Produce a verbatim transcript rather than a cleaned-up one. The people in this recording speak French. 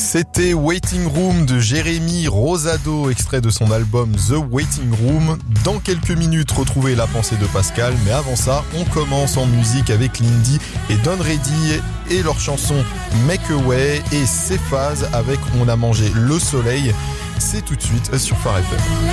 C'était Waiting Room de Jérémy Rosado, extrait de son album The Waiting Room. Dans quelques minutes, retrouvez la pensée de Pascal, mais avant ça, on commence en musique avec Lindy et Don Reddy et leur chanson Make a Way et Cephas avec On a mangé le soleil. C'est tout de suite sur Phare F M.